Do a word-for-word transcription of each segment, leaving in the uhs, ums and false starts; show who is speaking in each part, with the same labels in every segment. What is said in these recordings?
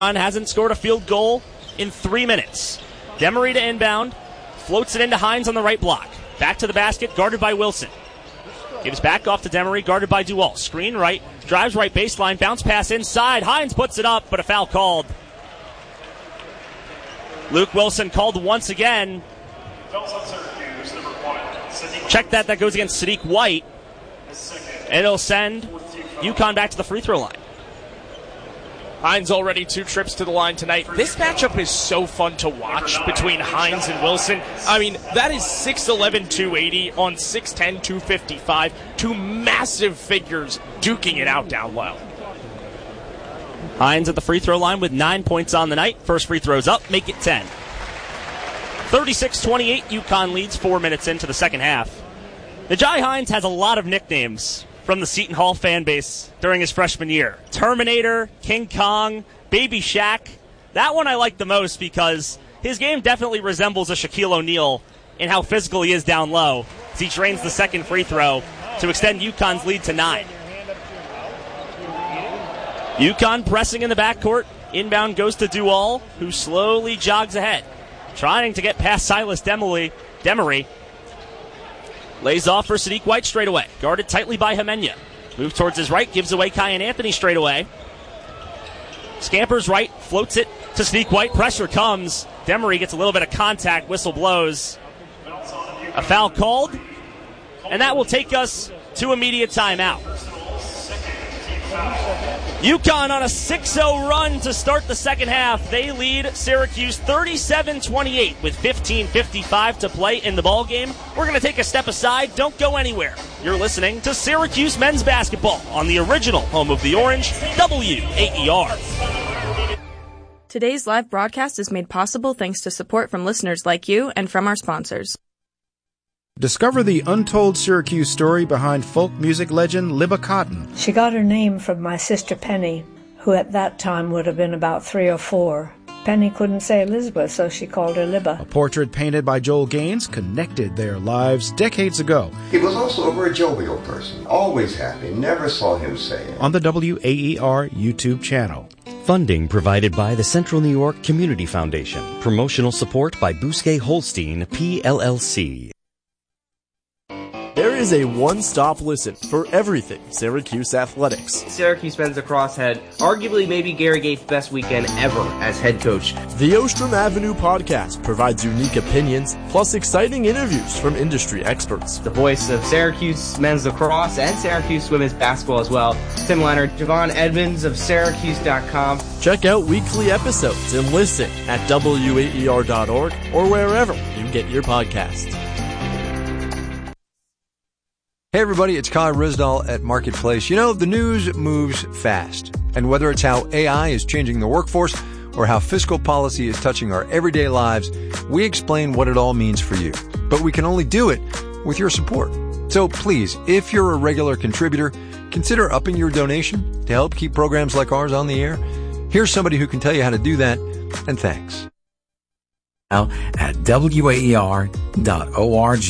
Speaker 1: Hasn't scored a field goal in three minutes. Demery to inbound, floats it into Hines on the right block. Back to the basket, guarded by Wilson. Gives back off to Demery, guarded by Duval. Screen right, drives right baseline, bounce pass inside. Hines puts it up, but a foul called. Luke Wilson called once again. Check that, that goes against Sadiq White. It'll send UConn back to the free throw line.
Speaker 2: Hines already two trips to the line tonight. This matchup is so fun to watch between Hines and Wilson. I mean, that is six eleven, two eighty on six ten, two fifty-five. Two massive figures duking it out down low.
Speaker 1: Hines at the free throw line with nine points on the night. First free throw's up, make it ten. thirty-six twenty-eight, UConn leads four minutes into the second half. Najai Hines has a lot of nicknames from the Seton Hall fan base during his freshman year. Terminator, King Kong, Baby Shaq. That one I like the most because his game definitely resembles a Shaquille O'Neal in how physical he is down low as he drains the second free throw to extend UConn's lead to nine. UConn pressing in the backcourt. Inbound goes to Duval, who slowly jogs ahead, trying to get past Silas Demery. Demery. Lays off for Sadiq White straight away. Guarded tightly by Hemenya. Moves towards his right, gives away Kyan Anthony straight away. Scampers right, floats it to Sadiq White. Pressure comes. Demery gets a little bit of contact. Whistle blows. A foul called. And that will take us to immediate timeout. UConn on a six oh run to start the second half. They lead Syracuse thirty-seven twenty-eight with fifteen fifty-five to play in the ballgame. We're going to take a step aside. Don't go anywhere. You're listening to Syracuse men's basketball on the original home of the Orange, W A E R.
Speaker 3: Today's live broadcast is made possible thanks to support from listeners like you and from our sponsors.
Speaker 4: Discover the untold Syracuse story behind folk music legend Libba Cotton.
Speaker 5: She got her name from my sister Penny, who at that time would have been about three or four. Penny couldn't say Elizabeth, so she called her Libba.
Speaker 4: A portrait painted by Joel Gaines connected their lives decades ago.
Speaker 6: He was also a very jovial person, always happy, never saw him sad.
Speaker 4: On the W A E R YouTube channel.
Speaker 7: Funding provided by the Central New York Community Foundation. Promotional support by Bousquet Holstein, P L L C.
Speaker 8: There is a one-stop listen for everything Syracuse athletics.
Speaker 9: Syracuse men's lacrosse had arguably maybe Gary Gates' best weekend ever as head coach.
Speaker 8: The Ostrom Avenue podcast provides unique opinions plus exciting interviews from industry experts.
Speaker 9: The voice of Syracuse men's lacrosse and Syracuse women's basketball as well. Tim Leonard, Javon Edmonds of Syracuse dot com.
Speaker 8: Check out weekly episodes and listen at W A E R dot org or wherever you get your podcasts.
Speaker 10: Hey everybody, it's Kai Risdall at Marketplace. You know, the news moves fast. And whether it's how A I is changing the workforce or how fiscal policy is touching our everyday lives, we explain what it all means for you. But we can only do it with your support. So please, if you're a regular contributor, consider upping your donation to help keep programs like ours on the air. Here's somebody who can tell you how to do that, and thanks.
Speaker 11: Now at W A E R dot org.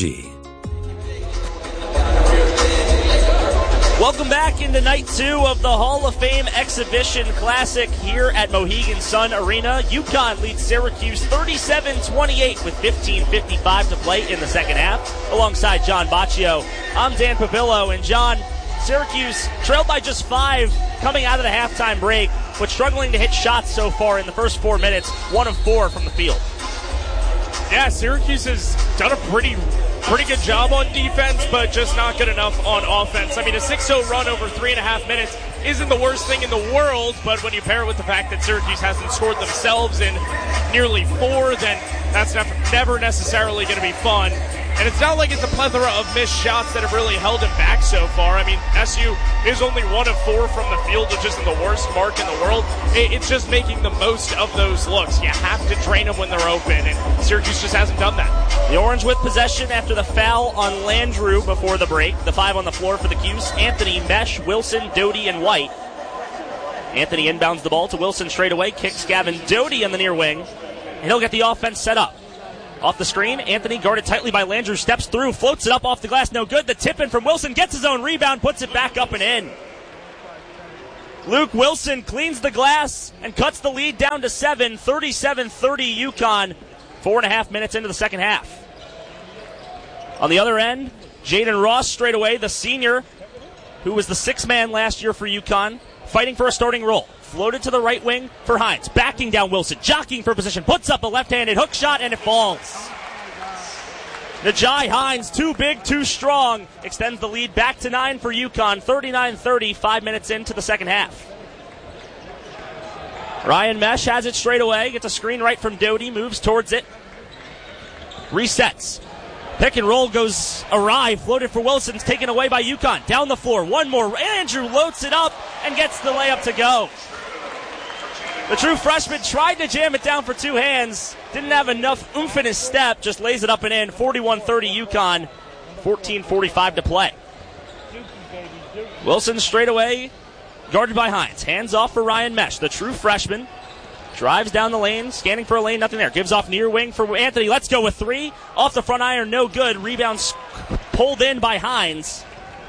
Speaker 1: Welcome back into night two of the Hall of Fame Exhibition Classic here at Mohegan Sun Arena. UConn leads Syracuse thirty-seven twenty-eight with fifteen fifty-five to play in the second half. Alongside John Baccio, I'm Dan Papillo. And John, Syracuse trailed by just five coming out of the halftime break, but struggling to hit shots so far in the first four minutes, one of four from the field.
Speaker 2: Yeah, Syracuse has done a pretty pretty good job on defense, but just not good enough on offense. I mean, a six oh run over three and a half minutes isn't the worst thing in the world, but when you pair it with the fact that Syracuse hasn't scored themselves in nearly four, then that's never necessarily going to be fun. And it's not like it's a plethora of missed shots that have really held him back so far. I mean, S U is only one of four from the field, which isn't the worst mark in the world. It's just making the most of those looks. You have to drain them when they're open, and Syracuse just hasn't done that.
Speaker 1: The Orange with possession after the foul on Landrew before the break. The five on the floor for the Cuse. Anthony, Mesh, Wilson, Doty, and White. Anthony inbounds the ball to Wilson straight away. Kicks Gavin Doty in the near wing, and he'll get the offense set up. Off the screen, Anthony guarded tightly by Landrew, steps through, floats it up off the glass, no good. The tip in from Wilson, gets his own rebound, puts it back up and in. Luke Wilson cleans the glass and cuts the lead down to seven, thirty-seven thirty UConn, four and a half minutes into the second half. On the other end, Jaden Ross straight away, the senior, who was the sixth man last year for UConn, fighting for a starting role. Floated to the right wing for Hines. Backing down Wilson, jockeying for position, puts up a left-handed hook shot, and it falls. Najai Hines, too big, too strong, extends the lead back to nine for UConn, thirty-nine thirty, five minutes into the second half. Ryan Mesh has it straight away, gets a screen right from Doty, moves towards it, resets. Pick and roll goes awry, floated for Wilson, it's taken away by UConn. Down the floor, one more, Andrew loads it up and gets the layup to go. The true freshman tried to jam it down for two hands, didn't have enough oomph in his step, just lays it up and in, forty-one thirty UConn, fourteen forty-five to play. Wilson straight away, guarded by Hines. Hands off for Ryan Mesh, the true freshman. Drives down the lane, scanning for a lane, nothing there. Gives off near wing for Anthony. Let's go with three. Off the front iron, no good. Rebounds pulled in by Hines.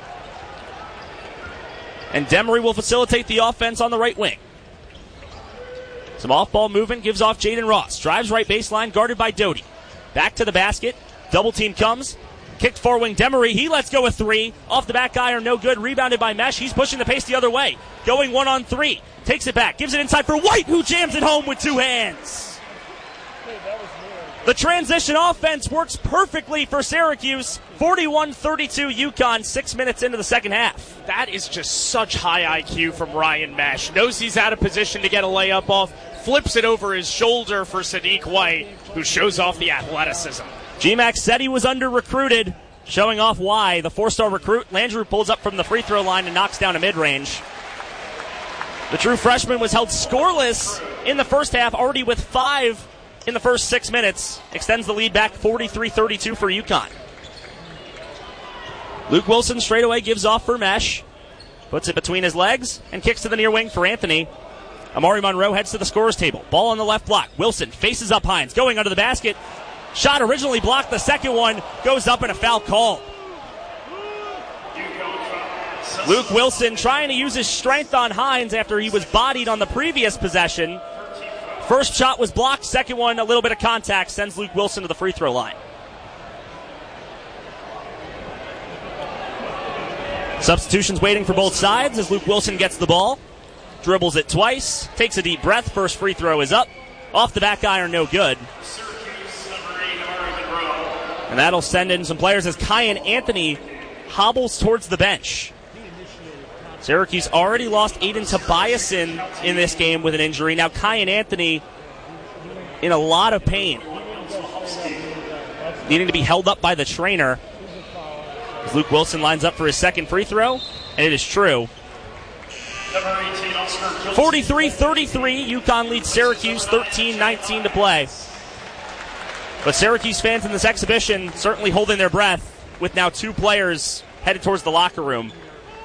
Speaker 1: And Demery will facilitate the offense on the right wing. Some off-ball movement, gives off Jaden Ross. Drives right baseline, guarded by Doty. Back to the basket. Double team comes. Kicked far wing Demery. He lets go with three. Off the back iron, no good. Rebounded by Mesh. He's pushing the pace the other way. Going one on three. Takes it back. Gives it inside for White, who jams it home with two hands. The transition offense works perfectly for Syracuse. forty-one thirty-two UConn, six minutes into the second half.
Speaker 2: That is just such high I Q from Ryan Mesh. Knows he's out of position to get a layup off. Flips it over his shoulder for Sadiq White, who shows off the athleticism.
Speaker 1: G MAC said he was under-recruited, showing off why. The four-star recruit, Landrew, pulls up from the free throw line and knocks down a mid-range. The true freshman was held scoreless in the first half, already with five in the first six minutes. Extends the lead back forty-three thirty-two for UConn. Luke Wilson straight away gives off for Mesh. Puts it between his legs and kicks to the near wing for Anthony. Amari Monroe heads to the scorer's table. Ball on the left block. Wilson faces up Hines. Going under the basket. Shot originally blocked. The second one goes up and a foul call. Luke Wilson trying to use his strength on Hines after he was bodied on the previous possession. First shot was blocked. Second one, a little bit of contact, sends Luke Wilson to the free throw line. Substitutions waiting for both sides as Luke Wilson gets the ball. Dribbles it twice, takes a deep breath. First free throw is up. Off the back iron, no good. And that'll send in some players as Kyan Anthony hobbles towards the bench. Syracuse already lost Aiden Tobiasen in this game with an injury. Now Kyan Anthony in a lot of pain, needing to be held up by the trainer. As Luke Wilson lines up for his second free throw, and it is true. forty-three thirty-three, UConn leads Syracuse, thirteen nineteen to play. But Syracuse fans in this exhibition certainly holding their breath with now two players headed towards the locker room.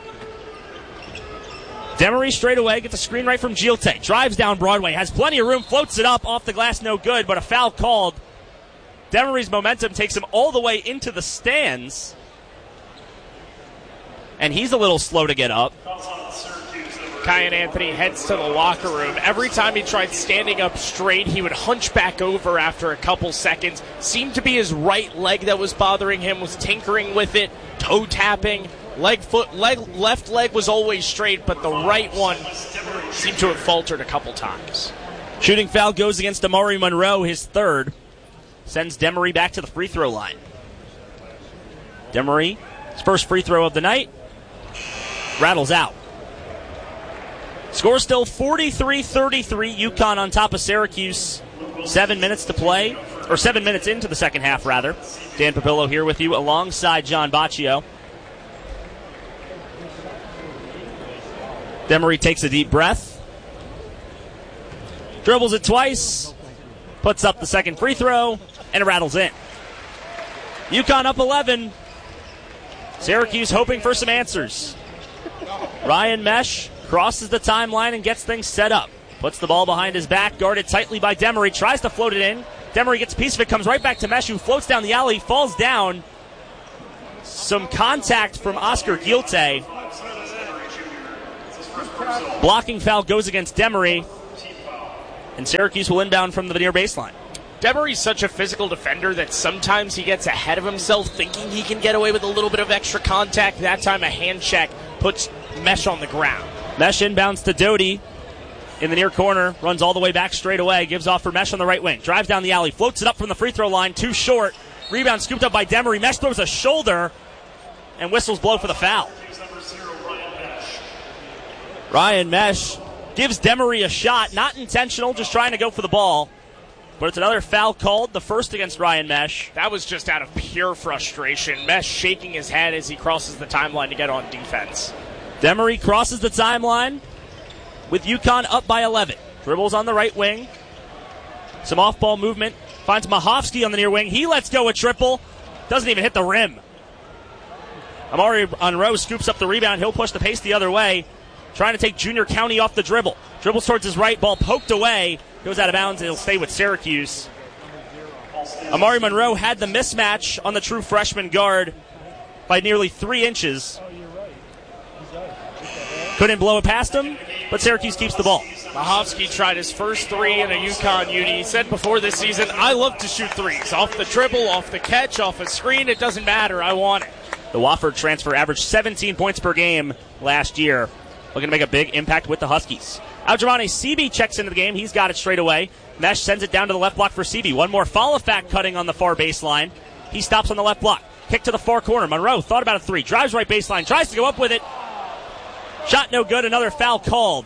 Speaker 1: Demery straight away, gets a screen right from Gielte. Drives down Broadway, has plenty of room, floats it up, off the glass, no good, but a foul called. Demery's momentum takes him all the way into the stands. And he's a little slow to get up.
Speaker 2: Kyan Anthony heads to the locker room. Every time he tried standing up straight, he would hunch back over after a couple seconds. Seemed to be his right leg that was bothering him, was tinkering with it, toe tapping. Leg foot, leg, left leg was always straight, but the right one seemed to have faltered a couple times.
Speaker 1: Shooting foul goes against Amari Monroe, his third. Sends Demery back to the free throw line. Demery, his first free throw of the night, rattles out. Score still forty-three thirty-three. UConn on top of Syracuse. Seven minutes to play, or seven minutes into the second half, rather. Dan Papillo here with you alongside John Baccio. Demery takes a deep breath. Dribbles it twice. Puts up the second free throw, and it rattles in. UConn up eleven. Syracuse hoping for some answers. Ryan Mesh crosses the timeline and gets things set up. Puts the ball behind his back, guarded tightly by Demery. Tries to float it in. Demery gets a piece of it, comes right back to Mesh, who floats down the alley, falls down. Some contact from Oscar Gielte. Blocking foul goes against Demery, and Syracuse will inbound from the near baseline.
Speaker 2: Demery's such a physical defender that sometimes he gets ahead of himself thinking he can get away with a little bit of extra contact. That time a hand check puts Mesh on the ground.
Speaker 1: Mesh inbounds to Doty in the near corner, runs all the way back straight away, gives off for Mesh on the right wing, drives down the alley, floats it up from the free throw line, too short. Rebound scooped up by Demery. Mesh throws a shoulder and whistles blow for the foul. Ryan Mesh gives Demery a shot, not intentional, just trying to go for the ball. But it's another foul called, the first against Ryan Mesh.
Speaker 2: That was just out of pure frustration. Mesh shaking his head as he crosses the timeline to get on defense.
Speaker 1: Demery crosses the timeline with UConn up by eleven. Dribbles on the right wing. Some off-ball movement. Finds Mahovsky on the near wing. He lets go a triple. Doesn't even hit the rim. Amari Monroe scoops up the rebound. He'll push the pace the other way. Trying to take Junior County off the dribble. Dribbles towards his right. Ball poked away. Goes out of bounds. It'll stay with Syracuse. Amari Monroe had the mismatch on the true freshman guard by nearly three inches. Couldn't blow it past him, but Syracuse keeps the ball.
Speaker 2: Mahovsky tried his first three in a UConn uni. He said before this season, I love to shoot threes. Off the dribble, off the catch, off a screen, it doesn't matter. I want it.
Speaker 1: The Wofford transfer averaged seventeen points per game last year. Looking to make a big impact with the Huskies. Aljamane Seaby checks into the game. He's got it straight away. Mesh sends it down to the left block for Seaby. One more Follifact cutting on the far baseline. He stops on the left block. Kick to the far corner. Monroe thought about a three. Drives right baseline. Tries to go up with it. Shot no good. Another foul called.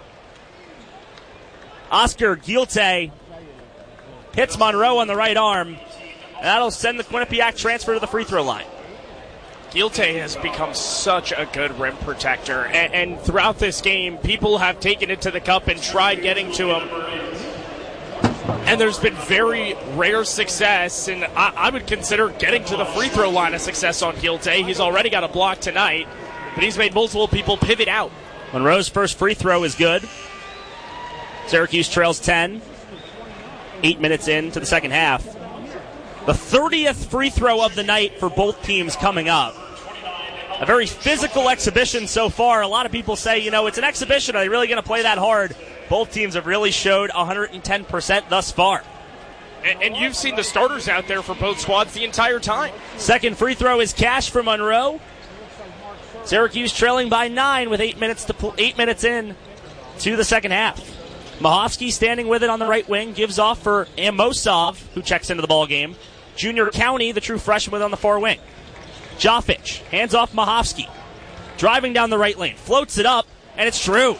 Speaker 1: Oscar Gilte hits Monroe on the right arm. And that'll send the Quinnipiac transfer to the free throw line.
Speaker 2: Gilte has become such a good rim protector. And, and throughout this game, people have taken it to the cup and tried getting to him. And there's been very rare success. And I, I would consider getting to the free throw line a success on Gilte. He's already got a block tonight. But he's made multiple people pivot out.
Speaker 1: Monroe's first free throw is good. Syracuse trails ten. Eight minutes into the second half. The thirtieth free throw of the night for both teams coming up. A very physical exhibition so far. A lot of people say, you know, it's an exhibition. Are they really going to play that hard? Both teams have really showed one hundred ten percent thus far.
Speaker 2: And, and you've seen the starters out there for both squads the entire time.
Speaker 1: Second free throw is cash for Monroe. Syracuse trailing by nine with eight minutes to pl- eight minutes in to the second half. Mahovsky standing with it on the right wing, gives off for Amosov, who checks into the ball game. Junior County, the true freshman, on the far wing. Joffich hands off Mahovsky, driving down the right lane, floats it up, and it's true.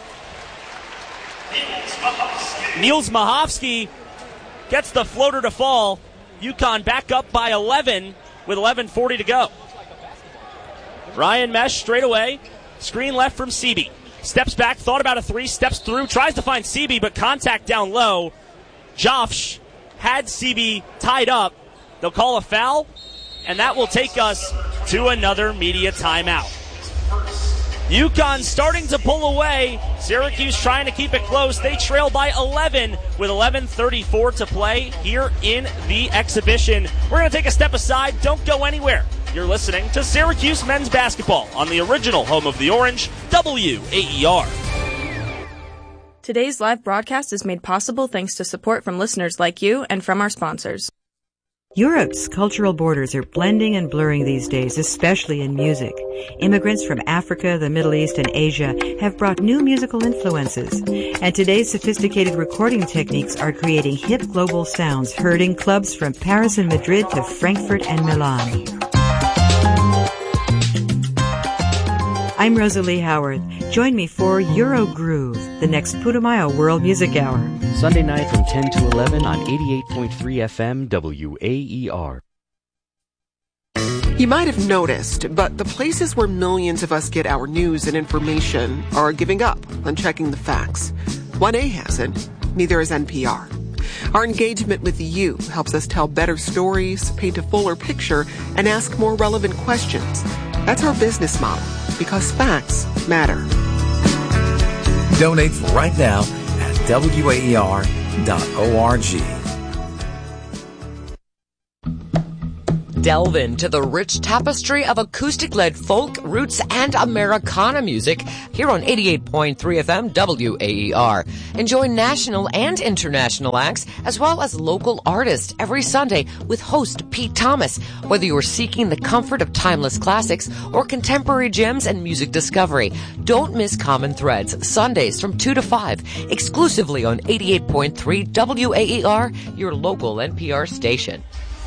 Speaker 1: Niels Mahovsky gets the floater to fall. UConn back up by eleven with eleven forty to go. Ryan Mesh straight away. Screen left from Seaby. Steps back, thought about a three, steps through, tries to find Seaby, but contact down low. Joffch had Seaby tied up. They'll call a foul, and that will take us to another media timeout. UConn starting to pull away. Syracuse trying to keep it close. They trail by eleven with eleven thirty-four to play here in the exhibition. We're going to take a step aside. Don't go anywhere. You're listening to Syracuse men's basketball on the original home of the Orange, W A E R.
Speaker 3: Today's live broadcast is made possible thanks to support from listeners like you and from our sponsors.
Speaker 12: Europe's cultural borders are blending and blurring these days, especially in music. Immigrants from Africa, the Middle East, and Asia have brought new musical influences. And today's sophisticated recording techniques are creating hip global sounds heard in clubs from Paris and Madrid to Frankfurt and Milan. I'm Rosalie Howard. Join me for Euro Groove, the next Putumayo World Music Hour.
Speaker 7: Sunday night from ten to eleven on eighty-eight point three F M W A E R.
Speaker 13: You might have noticed, but the places where millions of us get our news and information are giving up on checking the facts. one A hasn't. Neither is N P R. Our engagement with you helps us tell better stories, paint a fuller picture, and ask more relevant questions. That's our business model, because facts matter.
Speaker 11: Donate right now at W A E R dot org.
Speaker 14: Delve into the rich tapestry of acoustic-led folk, roots, and Americana music here on eighty-eight point three F M W A E R. Enjoy national and international acts as well as local artists every Sunday with host Pete Thomas. Whether you are seeking the comfort of timeless classics or contemporary gems and music discovery, don't miss Common Threads Sundays from two to five exclusively on eighty-eight point three W A E R, your local N P R station.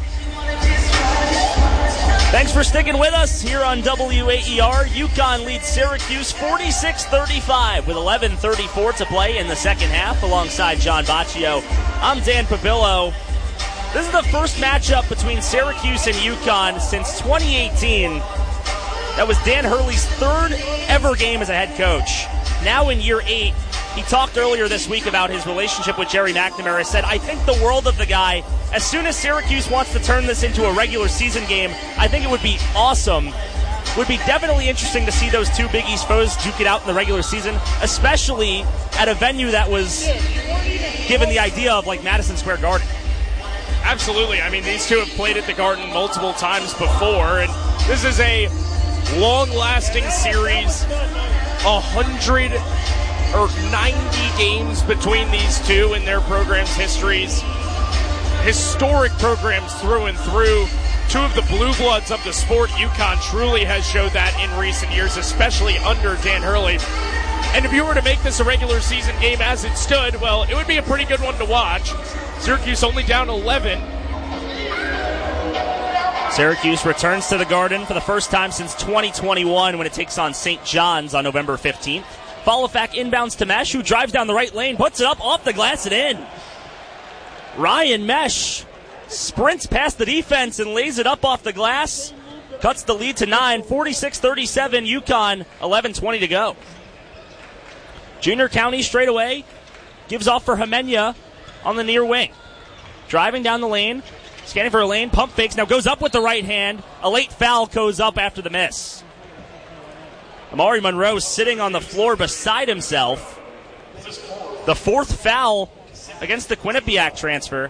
Speaker 1: Thanks for sticking with us here on W A E R. UConn leads Syracuse forty-six thirty-five with eleven thirty-four to play in the second half. Alongside John Baccio, I'm Dan Pabillo. This is the first matchup between Syracuse and UConn since twenty eighteen. That was Dan Hurley's third ever game as a head coach. Now in year eight, he talked earlier this week about his relationship with Jerry McNamara. Said, I think the world of the guy. As soon as Syracuse wants to turn this into a regular season game, I think it would be awesome. Would be definitely interesting to see those two Big East foes duke it out in the regular season, especially at a venue that was given the idea of like Madison Square Garden.
Speaker 2: Absolutely. I mean, these two have played at the Garden multiple times before, and this is a long-lasting series. A hundred or ninety games between these two in their program's histories. Historic programs through and through. Two of the blue bloods of the sport. UConn truly has showed that in recent years, especially under Dan Hurley. And if you were to make this a regular season game as it stood, well, it would be a pretty good one to watch. Syracuse only down eleven.
Speaker 1: Syracuse returns to the Garden for the first time since twenty twenty-one when it takes on Saint John's on November fifteenth. Follow-Fack inbounds to Mesh, who drives down the right lane, puts it up off the glass and in. Ryan Mesh sprints past the defense and lays it up off the glass. Cuts the lead to nine, forty-six thirty-seven, UConn, eleven twenty to go. Junior County straight away gives off for Hemenya on the near wing. Driving down the lane, scanning for a lane, pump fakes, now goes up with the right hand. A late foul goes up after the miss. Amari Monroe sitting on the floor beside himself. The fourth foul against the Quinnipiac transfer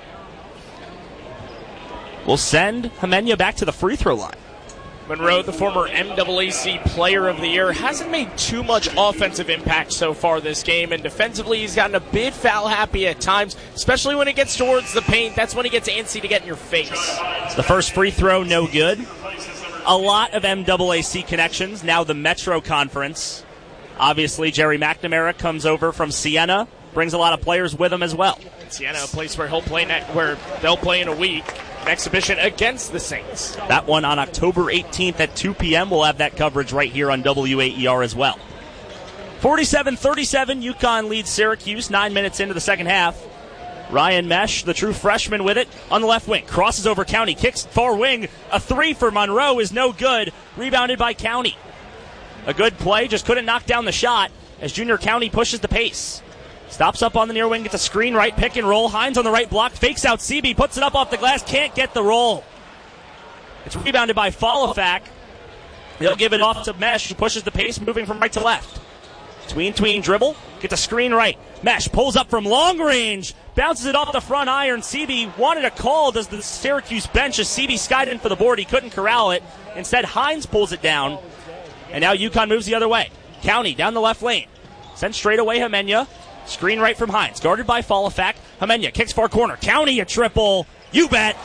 Speaker 1: will send Hemenya back to the free throw line.
Speaker 2: Monroe, the former M A A C Player of the Year, hasn't made too much offensive impact so far this game, and defensively he's gotten a bit foul happy at times, especially when it gets towards the paint. That's when he gets antsy to get in your face.
Speaker 1: The first free throw, no good. A lot of M A A C connections, now the Metro Conference. Obviously, Jerry McNamara comes over from Siena, brings a lot of players with him as well.
Speaker 2: Siena, a place where he'll play ne- where they'll play in a week. An exhibition against the Saints.
Speaker 1: That one on October eighteenth at two p.m. We'll have that coverage right here on W A E R as well. forty-seven thirty-seven, UConn leads Syracuse, nine minutes into the second half. Ryan Mesh, the true freshman, with it on the left wing. Crosses over County, kicks far wing. A three for Monroe is no good. Rebounded by County. A good play, just couldn't knock down the shot as Junior County pushes the pace. Stops up on the near wing, gets a screen right, pick and roll. Hines on the right block, fakes out C B, puts it up off the glass, can't get the roll. It's rebounded by Follow-Fack. They'll give it off to Mesh, who pushes the pace, moving from right to left. Tween, tween, dribble, gets a screen right. Mesh pulls up from long range, bounces it off the front iron. C B wanted a call. Does the Syracuse bench as C B skied in for the board? He couldn't corral it. Instead, Hines pulls it down. And now UConn moves the other way. County down the left lane. Sent straight away Hemenya. Screen right from Hines. Guarded by Follow-Fack. Hemenya kicks far corner. County a triple. You bet.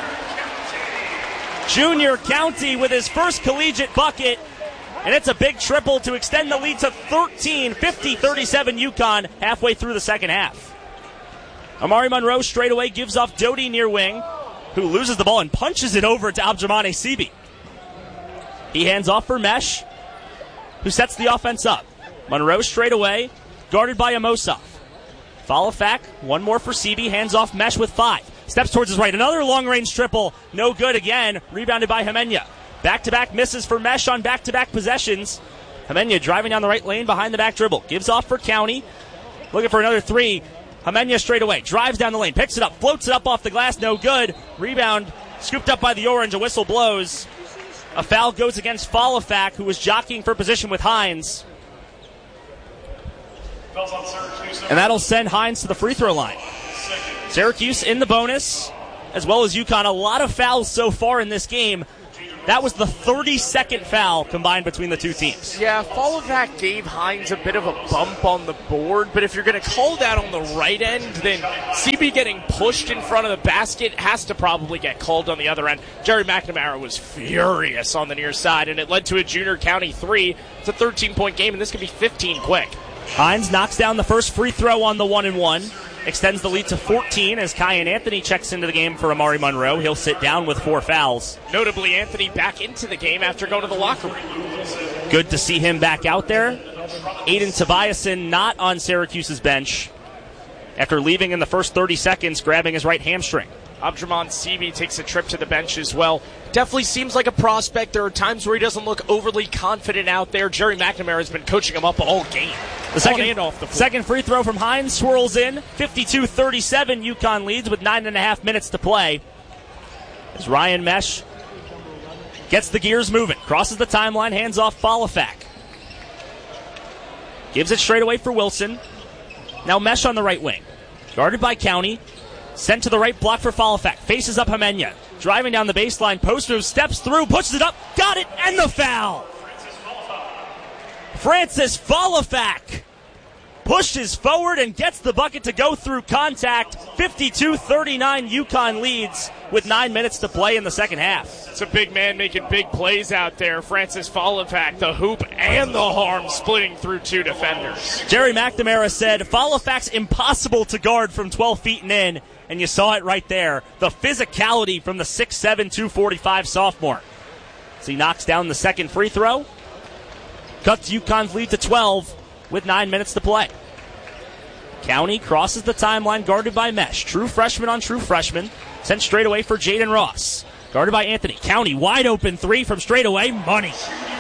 Speaker 1: Junior County with his first collegiate bucket. And it's a big triple to extend the lead to thirteen, fifty thirty-seven UConn halfway through the second half. Amari Monroe straight away gives off Doty near wing, who loses the ball and punches it over to Abdramane Sebi. He hands off for Mesh, who sets the offense up. Monroe straight away, guarded by Amosov. Follow-Fack, one more for Sebi, hands off Mesh with five. Steps towards his right, another long-range triple, no good again, rebounded by Hemenya. Back-to-back misses for Mesh on back-to-back possessions. Hemenya driving down the right lane behind the back dribble. Gives off for County. Looking for another three. Hemenya straight away. Drives down the lane. Picks it up. Floats it up off the glass. No good. Rebound scooped up by the Orange. A whistle blows. A foul goes against Follow-Fack, who was jockeying for position with Hines. And that'll send Hines to the free throw line. Syracuse in the bonus. as well as UConn. A lot of fouls so far in this game. That was the thirty-second foul combined between the two teams.
Speaker 2: Yeah, follow that gave Hines a bit of a bump on the board, but if you're going to call that on the right end, then C B getting pushed in front of the basket has to probably get called on the other end. Jerry McNamara was furious on the near side, and it led to a Junior County three. It's a thirteen-point game, and this could be fifteen quick.
Speaker 1: Hines knocks down the first free throw on the one and one. Extends the lead to fourteen as Kyan Anthony checks into the game for Amari Monroe. He'll sit down with four fouls.
Speaker 2: Notably, Anthony back into the game after going to the locker room.
Speaker 1: Good to see him back out there. Aiden Tobiasen not on Syracuse's bench after leaving in the first thirty seconds, grabbing his right hamstring.
Speaker 2: Abdraman Seavey takes a trip to the bench as well. Definitely seems like a prospect. There are times where he doesn't look overly confident out there. Jerry McNamara has been coaching him up all game.
Speaker 1: The second,
Speaker 2: and off the floor.
Speaker 1: second free throw from Hines swirls in. fifty-two thirty-seven, UConn leads with nine and a half minutes to play. As Ryan Mesh gets the gears moving. Crosses the timeline, hands off Falafak. Gives it straight away for Wilson. Now Mesh on the right wing. Guarded by County. Sent to the right, block for Falafak. Faces up Hemenya. Driving down the baseline, post move, steps through, pushes it up, got it, and the foul! Francis Falafak pushes forward and gets the bucket to go through contact. fifty-two thirty-nine, UConn leads with nine minutes to play in the second half.
Speaker 2: It's a big man making big plays out there. Francis Falafak, the hoop and the harm, splitting through two defenders.
Speaker 1: Jerry McNamara said, Falafak's impossible to guard from twelve feet and in, and you saw it right there. The physicality from the six seven, two forty-five sophomore. So he knocks down the second free throw. Cuts UConn's lead to twelve with nine minutes to play. County crosses the timeline, guarded by Mesh. True freshman on true freshman. Sent straight away for Jaden Ross. Guarded by Anthony. County wide open three from straight away. Money.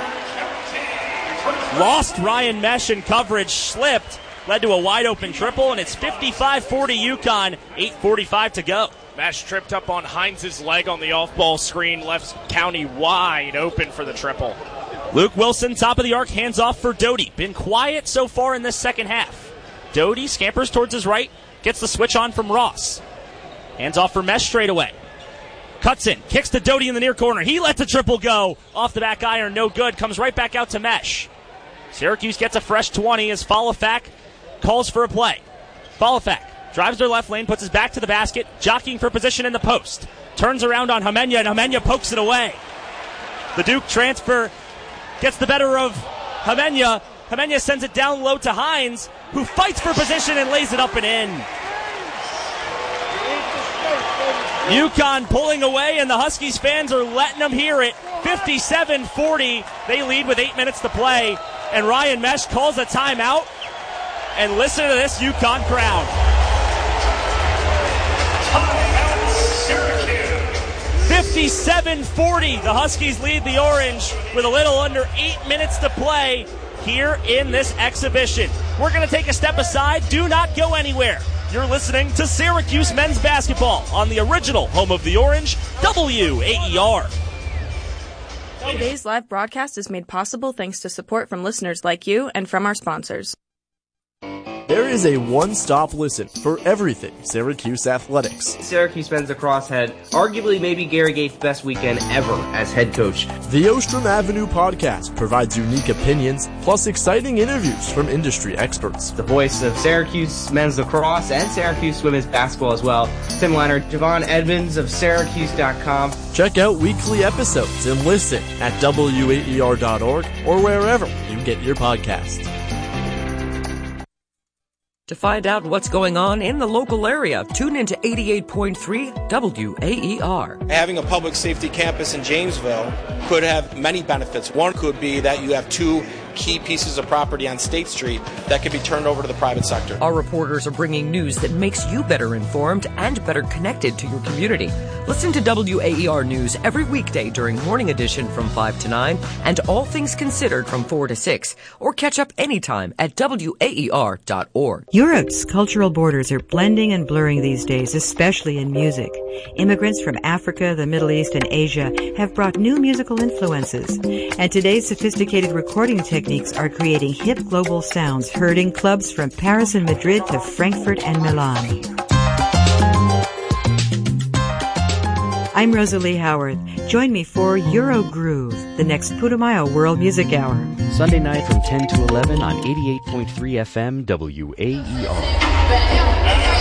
Speaker 1: Lost Ryan Mesh in coverage. Slipped. Led to a wide open triple, and it's fifty-five forty UConn. eight forty-five to go.
Speaker 2: Mesh tripped up on Hines' leg on the off-ball screen. Left County wide open for the triple.
Speaker 1: Luke Wilson, top of the arc, hands off for Doty. Been quiet so far in this second half. Doty scampers towards his right, gets the switch on from Ross. Hands off for Mesh straight away. Cuts in, kicks to Doty in the near corner. He lets the triple go. Off the back iron, no good. Comes right back out to Mesh. Syracuse gets a fresh twenty as Falafak calls for a play. Falafak drives their left lane, puts his back to the basket, jockeying for position in the post. Turns around on Hemenya, and Hemenya pokes it away. The Duke transfer gets the better of Hemenya. Hemenya sends it down low to Hines, who fights for position and lays it up and in. UConn pulling away, and the Huskies fans are letting them hear it. fifty-seven forty. They lead with eight minutes to play, and Ryan Mesh calls a timeout. And listen to this UConn crowd. fifty-seven forty. The Huskies lead the Orange with a little under eight minutes to play here in this exhibition. We're going to take a step aside. Do not go anywhere. You're listening to Syracuse men's basketball on the original home of the Orange, W A E R.
Speaker 3: Today's live broadcast is made possible thanks to support from listeners like you and from our sponsors.
Speaker 8: There is a one-stop listen for everything Syracuse athletics.
Speaker 9: Syracuse men's lacrosse had arguably maybe Gary Gates' best weekend ever as head coach.
Speaker 8: The Ostrom Avenue podcast provides unique opinions plus exciting interviews from industry experts.
Speaker 9: The voice of Syracuse men's lacrosse and Syracuse women's basketball as well. Tim Leonard, Javon Edmonds of Syracuse dot com.
Speaker 8: Check out weekly episodes and listen at W A E R dot org or wherever you get your podcasts.
Speaker 14: To find out what's going on in the local area, tune into eighty-eight point three W A E R.
Speaker 15: Having a public safety campus in Jamesville could have many benefits. One could be that you have two key pieces of property on State Street that could be turned over to the private sector.
Speaker 14: Our reporters are bringing news that makes you better informed and better connected to your community. Listen to W A E R News every weekday during Morning Edition from five to nine and All Things Considered from four to six, or catch up anytime at W A E R dot org.
Speaker 12: Europe's cultural borders are blending and blurring these days, especially in music. Immigrants from Africa, the Middle East, and Asia have brought new musical influences, and today's sophisticated recording techniques are creating hip global sounds heard in clubs from Paris and Madrid to Frankfurt and Milan. I'm Rosalie Howard. Join me for Euro Groove, the next Putumayo World Music Hour.
Speaker 7: Sunday night from ten to eleven on eighty-eight point three F M W A E R.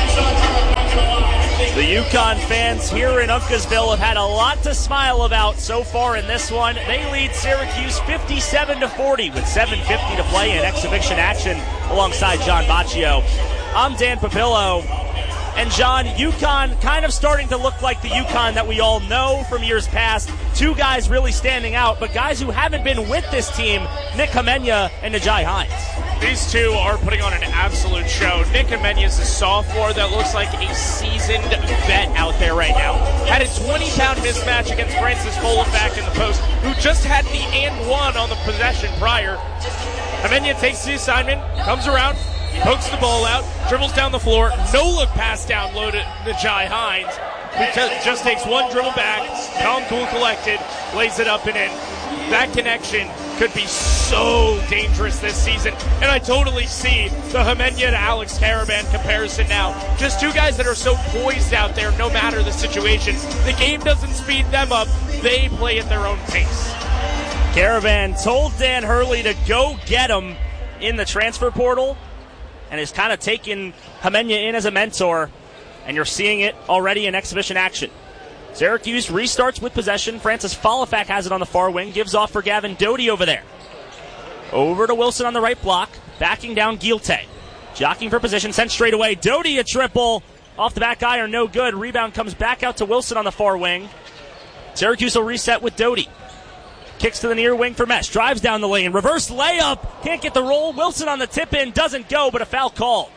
Speaker 1: The UConn fans here in Uncasville have had a lot to smile about so far in this one. They lead Syracuse fifty-seven to forty with seven fifty to play in exhibition action alongside John Baccio. I'm Dan Papillo. And John, UConn kind of starting to look like the UConn that we all know from years past. Two guys really standing out, but guys who haven't been with this team, Nick Hamenya and Najai Hines.
Speaker 2: These two are putting on an absolute show. Nick Hamenya is a sophomore that looks like a seasoned vet out there right now. Had a twenty-pound mismatch against Francis Folafak in the post, who just had the and one on the possession prior. Hamenya takes the assignment, comes around, pokes the ball out, dribbles down the floor, no-look pass down low to Najai Hines, who t- just takes one dribble back, calm, cool, collected, lays it up and in. That connection could be so dangerous this season, and I totally see the Hamenya to Alex Caravan comparison now. Just two guys that are so poised out there no matter the situation. The game doesn't speed them up, they play at their own pace.
Speaker 1: Caravan told Dan Hurley to go get him in the transfer portal, and has kind of taken Hamenya in as a mentor, and you're seeing it already in exhibition action. Syracuse restarts with possession. Francis Folafak has it on the far wing, gives off for Gavin Doty over there. Over to Wilson on the right block, backing down Gilte. Jockeying for position, sent straight away. Doty a triple, off the back iron, no good. Rebound comes back out to Wilson on the far wing. Syracuse will reset with Doty. Kicks to the near wing for Mesh. Drives down the lane. Reverse layup. Can't get the roll. Wilson on the tip in. Doesn't go, but a foul called.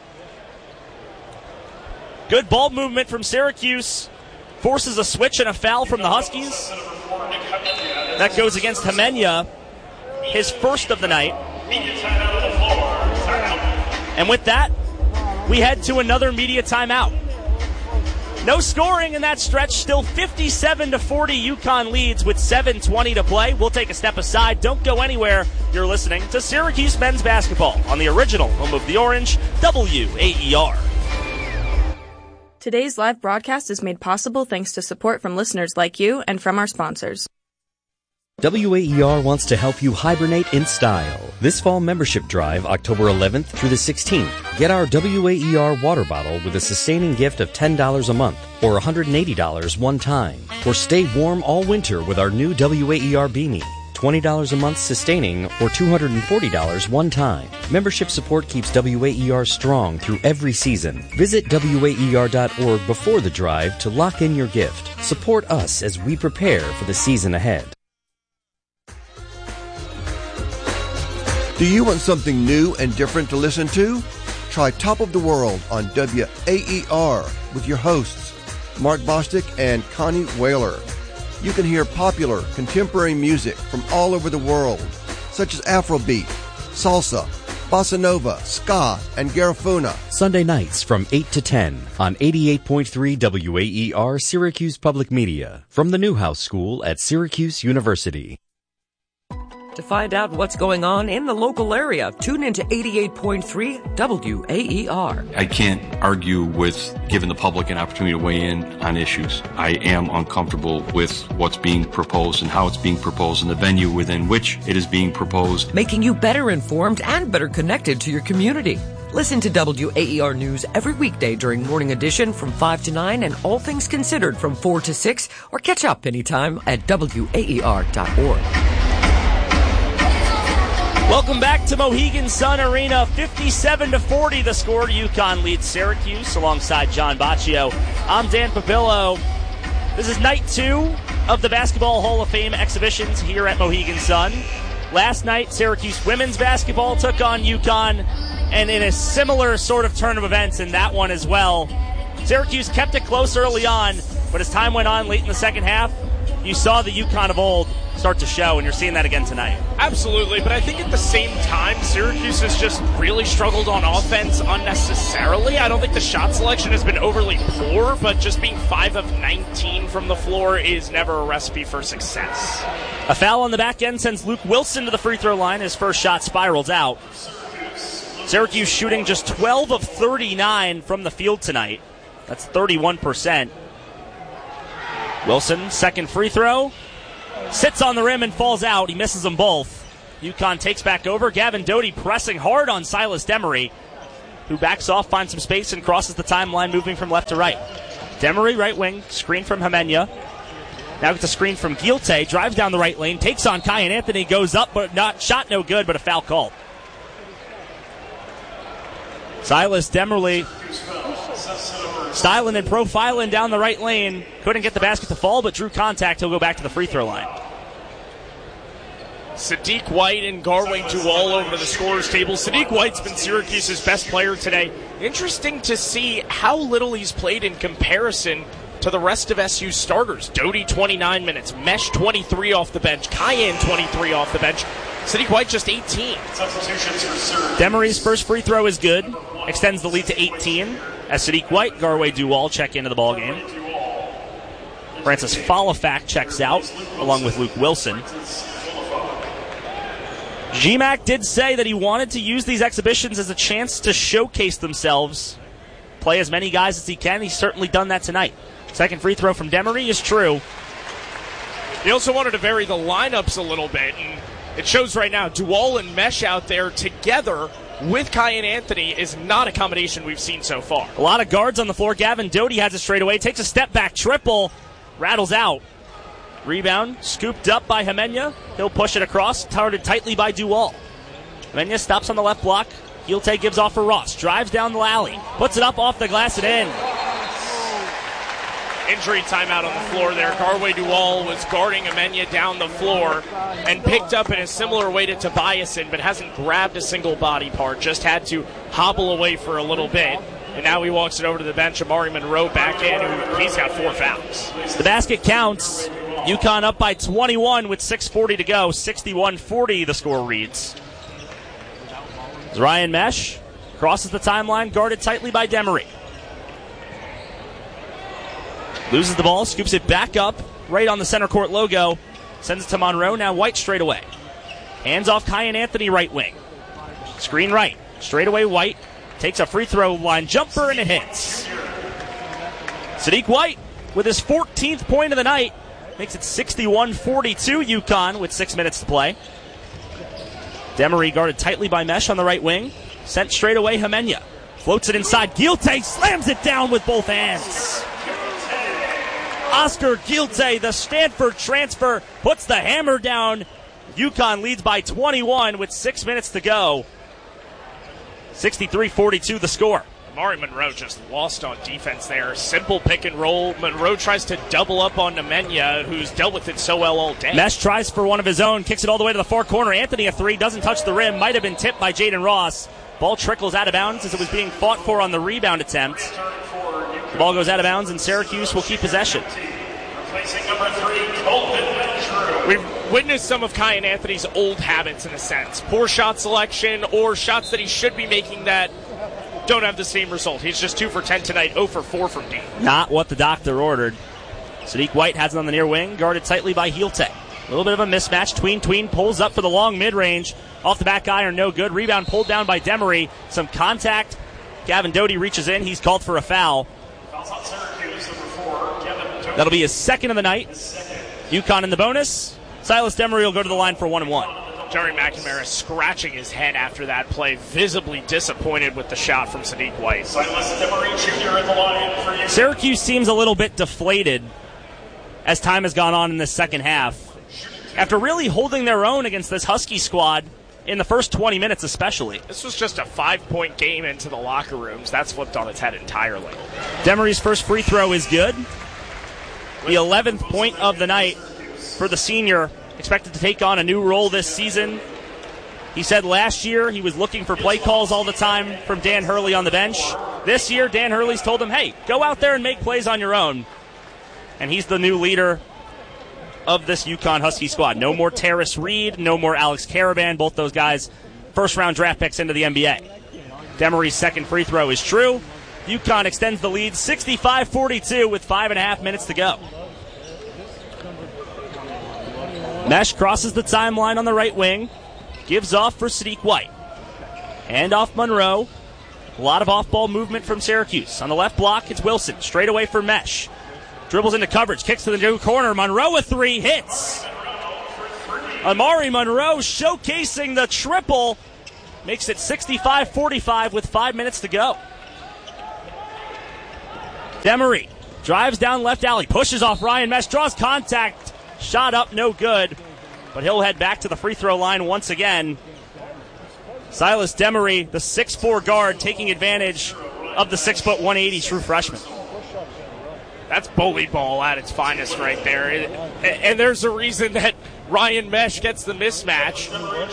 Speaker 1: Good ball movement from Syracuse. Forces a switch and a foul from the Huskies. That goes against Hamenya. His first of the night. And with that, we head to another media timeout. No scoring in that stretch. Still fifty-seven to forty. UConn leads with seven twenty to play. We'll take a step aside. Don't go anywhere. You're listening to Syracuse men's basketball on the original home of the Orange, W A E R.
Speaker 3: Today's live broadcast is made possible thanks to support from listeners like you and from our sponsors.
Speaker 7: W A E R wants to help you hibernate in style. This fall membership drive, October eleventh through the sixteenth. Get our W A E R water bottle with a sustaining gift of ten dollars a month or one hundred eighty dollars one time. Or stay warm all winter with our new W A E R beanie. twenty dollars a month sustaining or two hundred forty dollars one time. Membership support keeps W A E R strong through every season. Visit W A E R dot org before the drive to lock in your gift. Support us as we prepare for the season ahead.
Speaker 16: Do you want something new and different to listen to? Try Top of the World on W A E R with your hosts, Mark Bostic and Connie Whaler. You can hear popular contemporary music from all over the world, such as Afrobeat, salsa, bossa nova, ska, and garifuna.
Speaker 7: Sunday nights from eight to ten on eighty-eight point three W A E R Syracuse Public Media from the Newhouse School at Syracuse University.
Speaker 14: To find out what's going on in the local area, tune into eighty-eight point three W A E R.
Speaker 17: I can't argue with giving the public an opportunity to weigh in on issues. I am uncomfortable with what's being proposed and how it's being proposed and the venue within which it is being proposed.
Speaker 14: Making you better informed and better connected to your community. Listen to W A E R News every weekday during Morning Edition from five to nine and All Things Considered from four to six, or catch up anytime at W A E R dot org.
Speaker 1: Welcome back to Mohegan Sun Arena. fifty-seven to forty the score. UConn leads Syracuse alongside John Baccio. I'm Dan Papillo. This is night two of the Basketball Hall of Fame exhibitions here at Mohegan Sun. Last night, Syracuse women's basketball took on UConn, and in a similar sort of turn of events in that one as well. Syracuse kept it close early on, but as time went on late in the second half, you saw the UConn of old start to show, and you're seeing that again tonight.
Speaker 2: Absolutely, but I think at the same time, Syracuse has just really struggled on offense unnecessarily. I don't think the shot selection has been overly poor, but just being five of nineteen from the floor is never a recipe for success.
Speaker 1: A foul on the back end sends Luke Wilson to the free throw line. His first shot spirals out. Syracuse shooting just twelve of thirty-nine from the field tonight. That's thirty-one percent. Wilson, second free throw. Sits on the rim and falls out. He misses them both. UConn takes back over. Gavin Doty pressing hard on Silas Demery, who backs off, finds some space, and crosses the timeline, moving from left to right. Demery, right wing, screen from Hemenya. Now gets a screen from Gilte, drives down the right lane, takes on Kyan Anthony, goes up, but not shot no good, but a foul called. Silas Demery styling and profiling down the right lane. Couldn't get the basket to fall, but drew contact. He'll go back to the free throw line.
Speaker 2: Sadiq White and Garway Duval over to the scorer's table. Sadiq White's been Syracuse's best player today. Interesting to see how little he's played in comparison to the rest of S U's starters. Doty twenty-nine minutes, Mesh twenty-three off the bench, Kyan twenty-three off the bench, Sadiq White just eighteen.
Speaker 1: Demery's first free throw is good, extends the lead to eighteen. As Sadiq White, Garway Duval check into the ballgame. Francis Falafak checks out, along with Luke Wilson. G MAC did say that he wanted to use these exhibitions as a chance to showcase themselves, play as many guys as he can. He's certainly done that tonight. Second free throw from Demery is true.
Speaker 2: He also wanted to vary the lineups a little bit, and it shows right now. Duval and Mesh out there together with Kyan Anthony is not a combination we've seen so far.
Speaker 1: A lot of guards on the floor. Gavin Doty has it straight away, takes a step back triple, rattles out. Rebound scooped up by Hemenya. He'll push it across, targeted tightly by Duval. Hemenya stops on the left block. Gilte gives off for Ross. Drives down the alley. Puts it up off the glass and in.
Speaker 2: Injury timeout on the floor there. Garway Duval was guarding Hemenya down the floor and picked up in a similar way to Tobiasen, but hasn't grabbed a single body part. Just had to hobble away for a little bit. And now he walks it over to the bench. Amari Monroe back in, who he's got four fouls.
Speaker 1: The basket counts. UConn up by twenty-one with six forty to go. sixty-one forty the score reads. As Ryan Mesh crosses the timeline, guarded tightly by Demery. Loses the ball, scoops it back up, right on the center court logo. Sends it to Monroe, now White straight away. Hands off Kyan Anthony, right wing. Screen right. Straight away White. Takes a free throw line jumper and it hits. Sadiq White with his fourteenth point of the night. Makes it sixty-one forty-two UConn with six minutes to play. Demery guarded tightly by Mesh on the right wing. Sent straight away Hemenya. Floats it inside. Gilte slams it down with both hands. Oscar Gilte, the Stanford transfer, puts the hammer down. UConn leads by twenty-one with six minutes to go. sixty-three forty-two the score.
Speaker 2: Amari Monroe just lost on defense there. Simple pick and roll. Monroe tries to double up on Hemenya, who's dealt with it so well all day.
Speaker 1: Mesh tries for one of his own, kicks it all the way to the far corner. Anthony a three, doesn't touch the rim, might have been tipped by Jaden Ross. Ball trickles out of bounds as it was being fought for on the rebound attempt. The ball goes out of bounds and Syracuse will keep possession.
Speaker 2: We've witnessed some of Kyan Anthony's old habits in a sense. Poor shot selection or shots that he should be making that don't have the same result. He's just two for ten tonight, zero for four from deep.
Speaker 1: Not what the doctor ordered. Sadiq White has it on the near wing, guarded tightly by Gilte. A little bit of a mismatch. Tween Tween pulls up for the long mid-range. Off the back iron, no good. Rebound pulled down by Demery. Some contact. Gavin Doty reaches in. He's called for a foul. That'll be his second of the night. UConn in the bonus. Silas Demery will go to the line for one and one.
Speaker 2: Jerry McNamara scratching his head after that play, visibly disappointed with the shot from Sadiq White.
Speaker 1: Syracuse seems a little bit deflated as time has gone on in this second half. After really holding their own against this Husky squad in the first twenty minutes especially.
Speaker 2: This was just a five-point game into the locker rooms. That's flipped on its head entirely.
Speaker 1: Demery's first free throw is good. The eleventh point of the night for the senior. Expected to take on a new role this season. He said last year he was looking for play calls all the time from Dan Hurley on the bench. This year, Dan Hurley's told him, hey, go out there and make plays on your own. And he's the new leader of this UConn Husky squad. No more Terrace Reed, no more Alex Caravan. Both those guys, first-round draft picks into the N B A. Demery's second free throw is true. UConn extends the lead sixty-five forty-two with five and a half minutes to go. Mesh crosses the timeline on the right wing. Gives off for Sadiq White. Hand off Monroe. A lot of off-ball movement from Syracuse. On the left block, it's Wilson. Straight away for Mesh. Dribbles into coverage, kicks to the new corner. Monroe with three hits. Amari Monroe showcasing the triple. Makes it sixty-five forty-five with five minutes to go. Demery drives down left alley, pushes off Ryan Mesh, draws contact. Shot up, no good. But he'll head back to the free throw line once again. Silas Demery, the six foot four guard, taking advantage of the six foot one eighty true freshman.
Speaker 2: That's bully ball at its finest right there. It, and there's a reason that Ryan Mesh gets the mismatch.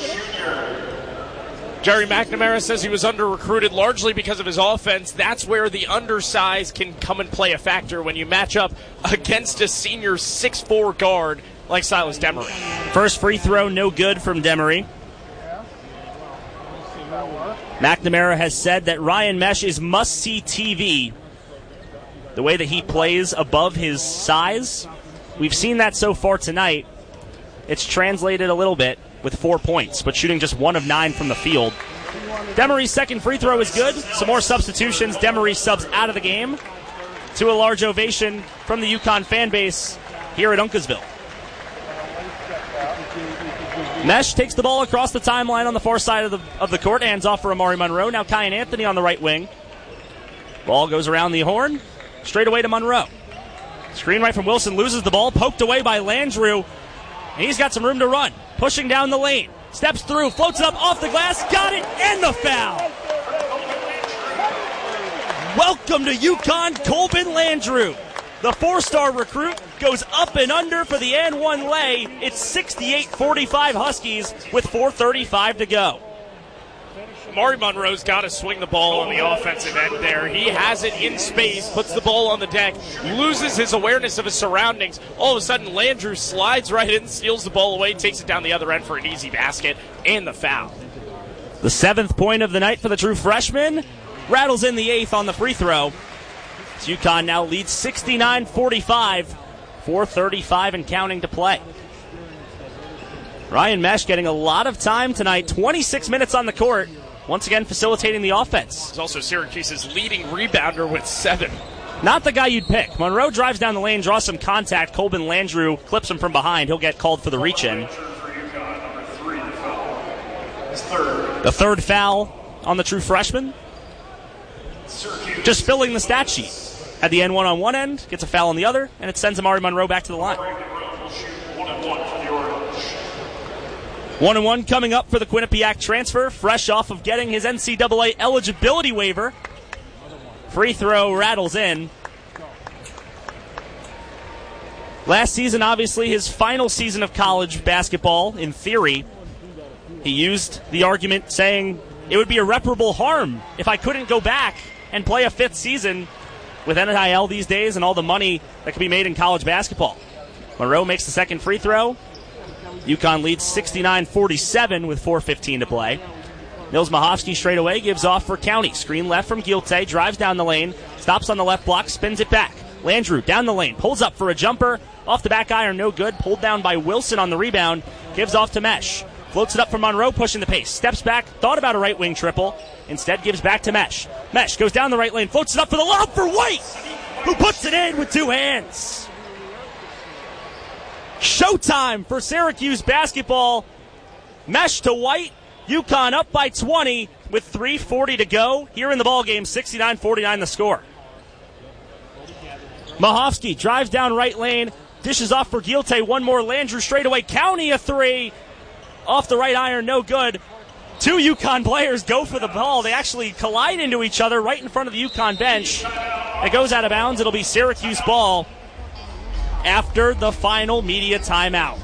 Speaker 2: Jerry McNamara says he was under-recruited largely because of his offense. That's where the undersize can come and play a factor when you match up against a senior six foot four guard like Silas Demery.
Speaker 1: First free throw, no good from Demery. McNamara has said that Ryan Mesh is must-see T V. The way that he plays above his size, we've seen that so far tonight. It's translated a little bit with four points, but shooting just one of nine from the field. Demery's second free throw is good. Some more substitutions. Demery subs out of the game to a large ovation from the UConn fan base here at Uncasville. Mesh takes the ball across the timeline on the far side of the of the court, hands off for Amari Monroe. Now Kyan Anthony on the right wing. Ball goes around the horn, straight away to Monroe. Screen right from Wilson, loses the ball, poked away by Landrew. And he's got some room to run. Pushing down the lane. Steps through, floats it up off the glass, got it, and the foul. Welcome to UConn, Colbin Landrew. The four-star recruit goes up and under for the and one lay. It's sixty-eight forty-five Huskies with four thirty-five to go.
Speaker 2: Amari Monroe's got to swing the ball on the offensive end there. He has it in space, puts the ball on the deck, loses his awareness of his surroundings. All of a sudden, Landrew slides right in, steals the ball away, takes it down the other end for an easy basket, and the foul.
Speaker 1: The seventh point of the night for the true freshman. Rattles in the eighth on the free throw. So UConn now leads sixty-nine forty-five. four thirty-five and counting to play. Ryan Mesh getting a lot of time tonight. twenty-six minutes on the court. Once again, facilitating the offense.
Speaker 2: He's also Syracuse's leading rebounder with seven.
Speaker 1: Not the guy you'd pick. Monroe drives down the lane, draws some contact. Colbin Landrew clips him from behind. He'll get called for the reach-in. The third foul on the true freshman. Just filling the stat sheet. Had the N one on one end, gets a foul on the other, and it sends Amari Monroe back to the line. One and one coming up for the Quinnipiac transfer, fresh off of getting his N C double A eligibility waiver. Free throw rattles in. Last season, obviously, his final season of college basketball, in theory. He used the argument saying it would be irreparable harm if I couldn't go back and play a fifth season with N I L these days and all the money that can be made in college basketball. Monroe makes the second free throw. UConn leads sixty-nine forty-seven with four fifteen to play. Nils Mahovsky straight away gives off for County. Screen left from Gilte, drives down the lane, stops on the left block, spins it back. Landrew down the lane, pulls up for a jumper. Off the back iron, no good. Pulled down by Wilson on the rebound. Gives off to Mesh. Floats it up for Monroe, pushing the pace. Steps back, thought about a right wing triple. Instead gives back to Mesh. Mesh goes down the right lane, floats it up for the lob for White, who puts it in with two hands. Showtime for Syracuse basketball. Mesh to White. UConn up by twenty with three forty to go. Here in the ballgame, sixty-nine forty-nine the score. Mahovsky drives down right lane, dishes off for Gilte. One more, Landrew straight away. County a three. Off the right iron, no good. Two UConn players go for the ball. They actually collide into each other right in front of the UConn bench. It goes out of bounds. It'll be Syracuse ball after the final media timeout.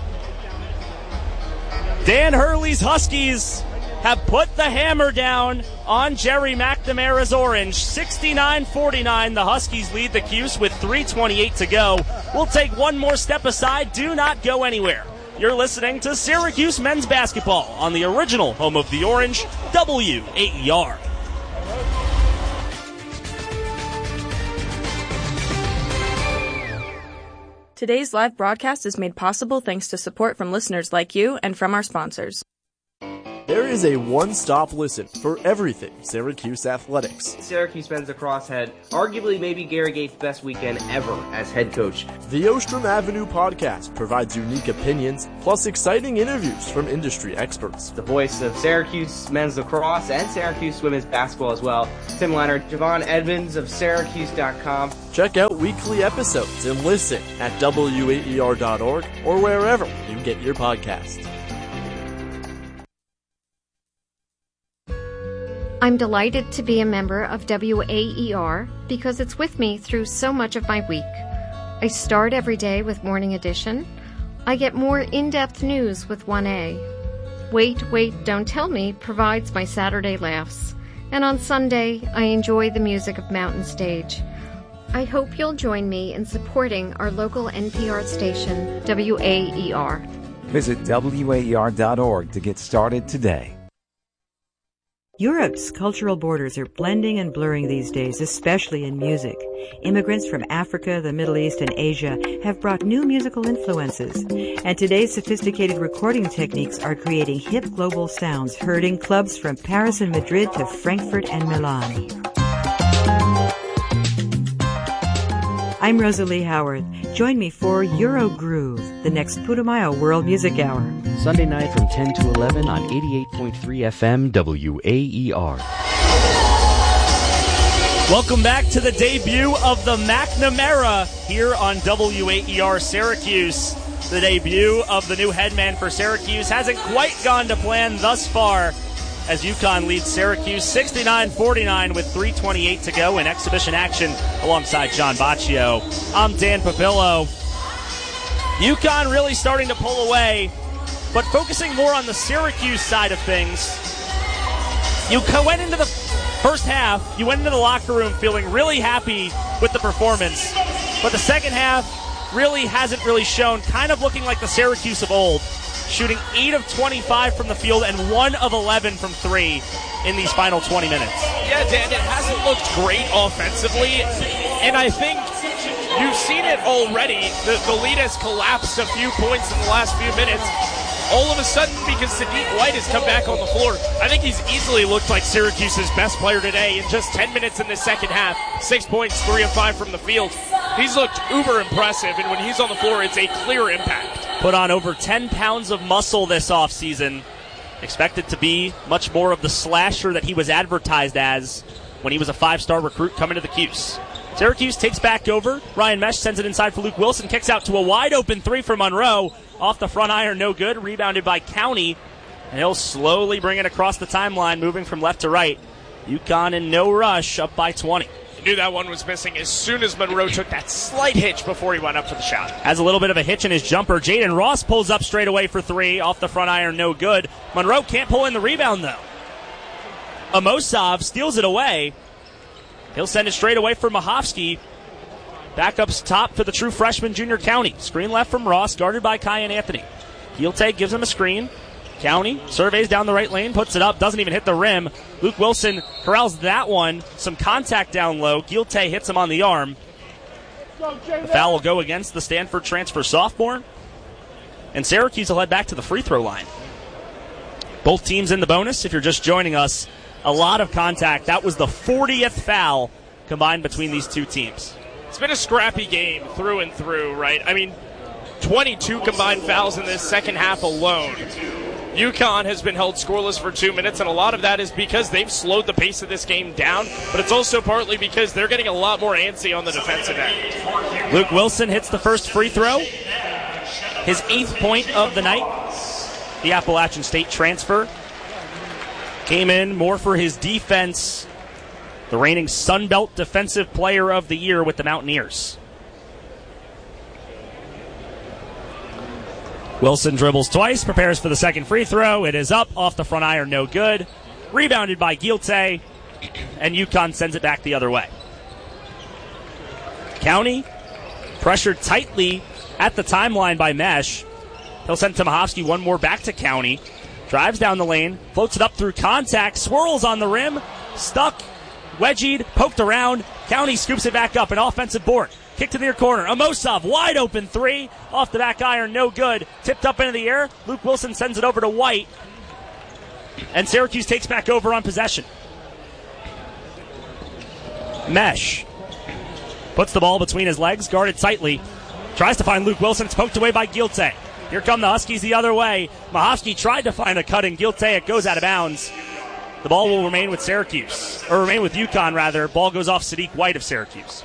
Speaker 1: Dan Hurley's Huskies have put the hammer down on Jerry McNamara's Orange. sixty-nine forty-nine, the Huskies lead the Cuse with three twenty-eight to go. We'll take one more step aside. Do not go anywhere. You're listening to Syracuse men's basketball on the original home of the Orange, W A E R.
Speaker 3: Today's live broadcast is made possible thanks to support from listeners like you and from our sponsors.
Speaker 8: There is a one-stop listen for everything Syracuse athletics.
Speaker 9: Syracuse men's lacrosse had arguably maybe Gary Gates' best weekend ever as head coach.
Speaker 8: The Ostrom Avenue podcast provides unique opinions plus exciting interviews from industry experts.
Speaker 9: The voice of Syracuse men's lacrosse and Syracuse women's basketball as well. Tim Leonard, Javon Edmonds of Syracuse dot com.
Speaker 8: Check out weekly episodes and listen at W A E R dot org or wherever you get your podcasts.
Speaker 18: I'm delighted to be a member of W A E R because it's with me through so much of my week. I start every day with Morning Edition. I get more in-depth news with one A. Wait, Wait, Don't Tell Me provides my Saturday laughs. And on Sunday, I enjoy the music of Mountain Stage. I hope you'll join me in supporting our local N P R station, W A E R.
Speaker 11: Visit W A E R dot org to get started today.
Speaker 12: Europe's cultural borders are blending and blurring these days, especially in music. Immigrants from Africa, the Middle East, and Asia have brought new musical influences. And today's sophisticated recording techniques are creating hip global sounds heard in clubs from Paris and Madrid to Frankfurt and Milan. I'm Rosalie Howard. Join me for Euro Groove, the next Putumayo World Music Hour.
Speaker 7: Sunday night from ten to eleven on eighty-eight point three F M W A E R.
Speaker 1: Welcome back to the debut of the McNamara here on W A E R Syracuse. The debut of the new headman for Syracuse hasn't quite gone to plan thus far as UConn leads Syracuse sixty-nine forty-nine with three twenty-eight to go in exhibition action alongside John Baccio. I'm Dan Papillo. UConn really starting to pull away, but focusing more on the Syracuse side of things. You went into the first half, you went into the locker room feeling really happy with the performance, but the second half really hasn't really shown, kind of looking like the Syracuse of old, shooting eight of twenty-five from the field and one of eleven from three in these final twenty minutes.
Speaker 2: Yeah, Dan, it hasn't looked great offensively, and I think you've seen it already. The, the lead has collapsed a few points in the last few minutes. All of a sudden, because Sadiq White has come back on the floor, I think he's easily looked like Syracuse's best player today in just ten minutes in the second half. Six points, three of five from the field. He's looked uber impressive, and when he's on the floor, it's a clear impact.
Speaker 1: Put on over ten pounds of muscle this offseason. Expected to be much more of the slasher that he was advertised as when he was a five-star recruit coming to the Cuse. Syracuse takes back over. Ryan Mesh sends it inside for Luke Wilson. Kicks out to a wide-open three for Monroe. Off the front iron, no good. Rebounded by County. And he'll slowly bring it across the timeline, moving from left to right. UConn in no rush, up by twenty.
Speaker 2: You knew that one was missing as soon as Monroe took that slight hitch before he went up for the shot.
Speaker 1: Has a little bit of a hitch in his jumper. Jaden Ross pulls up straight away for three. Off the front iron, no good. Monroe can't pull in the rebound, though. Amosov steals it away. He'll send it straight away for Mahovsky. Back up top for the true freshman, Junior County. Screen left from Ross, guarded by Kyan Anthony. Gielte gives him a screen. County surveys down the right lane, puts it up, doesn't even hit the rim. Luke Wilson corrals that one. Some contact down low. Gielte hits him on the arm. The foul will go against the Stanford transfer sophomore. And Syracuse will head back to the free throw line. Both teams in the bonus. If you're just joining us, a lot of contact. That was the fortieth foul combined between these two teams.
Speaker 2: It's been a scrappy game through and through, right? I mean, twenty-two combined fouls in this second half alone. UConn has been held scoreless for two minutes, and a lot of that is because they've slowed the pace of this game down, but it's also partly because they're getting a lot more antsy on the defensive end.
Speaker 1: Luke Wilson hits the first free throw. His eighth point of the night. The Appalachian State transfer came in more for his defense. The reigning Sun Belt Defensive Player of the Year with the Mountaineers. Wilson dribbles twice, prepares for the second free throw. It is up, off the front iron, no good. Rebounded by Gielte, and UConn sends it back the other way. County pressured tightly at the timeline by Mesh. He'll send Tomahovsky one more back to County. Drives down the lane, floats it up through contact, swirls on the rim, stuck, wedgied, poked around. County scoops it back up, an offensive board. Kick to the near corner. Amosov, wide open three. Off the back iron, no good. Tipped up into the air. Luke Wilson sends it over to White. And Syracuse takes back over on possession. Mesh puts the ball between his legs, guarded tightly. Tries to find Luke Wilson. It's poked away by Gilte. Here come the Huskies the other way. Mahovsky tried to find a cut in Gilte. It goes out of bounds. The ball will remain with Syracuse, or remain with UConn, rather. Ball goes off Sadiq White of Syracuse.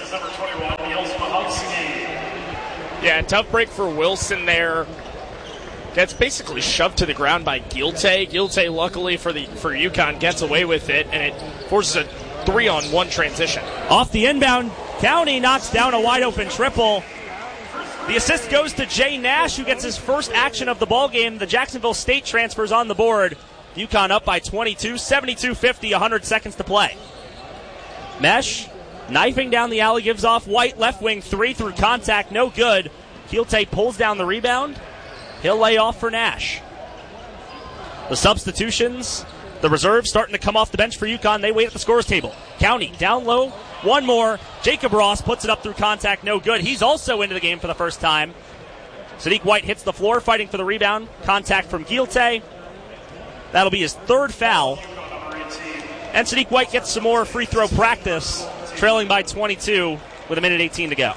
Speaker 2: Yeah, tough break for Wilson there. Gets basically shoved to the ground by Gilte. Gilte, luckily for the for UConn, gets away with it, and it forces a three-on-one transition.
Speaker 1: Off the inbound, County knocks down a wide-open triple. The assist goes to Jay Nash, who gets his first action of the ballgame. The Jacksonville State transfers on the board. UConn up by twenty-two, seventy-two fifty, one hundred seconds to play. Mesh, knifing down the alley, gives off White, left wing three through contact, no good. Gilte pulls down the rebound. He'll lay off for Nash. The substitutions, the reserves starting to come off the bench for UConn. They wait at the scorer's table. County down low, one more. Jacob Ross puts it up through contact, no good. He's also into the game for the first time. Sadiq White hits the floor, fighting for the rebound. Contact from Gilte. That'll be his third foul. And Sadiq White gets some more free throw practice, trailing by twenty-two with a minute eighteen to go.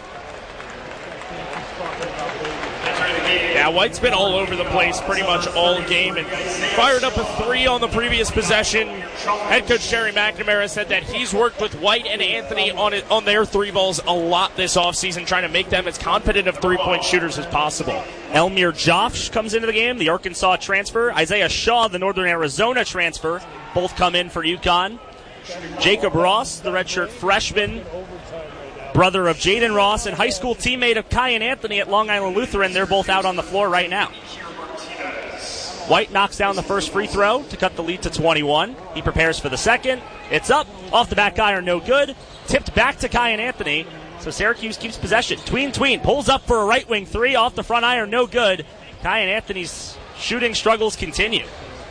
Speaker 2: Yeah, White's been all over the place pretty much all game and fired up a three on the previous possession. Head coach Jerry McNamara said that he's worked with White and Anthony on it, on their three balls a lot this offseason, trying to make them as confident of three-point shooters as possible.
Speaker 1: Elmir Josh comes into the game, the Arkansas transfer. Isaiah Shaw, the Northern Arizona transfer, both come in for UConn. Jacob Ross, the redshirt freshman, brother of Jaden Ross and high school teammate of Kyan Anthony at Long Island Lutheran. They're both out on the floor right now. White knocks down the first free throw to cut the lead to twenty-one. He prepares for the second. It's up. Off the back iron, no good. Tipped back to Kyan Anthony. So Syracuse keeps possession. Tween Tween pulls up for a right wing three. Off the front iron, no good. Kyan Anthony's shooting struggles continue.